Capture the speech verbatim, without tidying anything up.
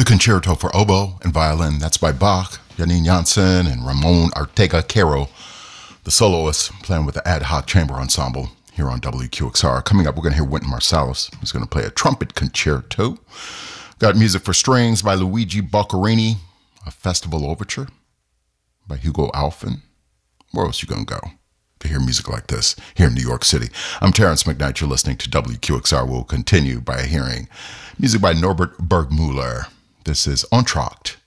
The Concerto for Oboe and Violin, that's by Bach, Janine Janssen, and Ramon Ortega Caro, the soloist, playing with the Ad Hoc Chamber Ensemble here on W Q X R. Coming up, we're going to hear Wynton Marsalis, who's going to play a trumpet concerto. Got music for strings by Luigi Boccherini, a festival overture by Hugo Alfin. Where else you going to go to hear music like this here in New York City? I'm Terrence McKnight. You're listening to W Q X R. We'll continue by hearing music by Norbert Bergmuller. This is Entr'acte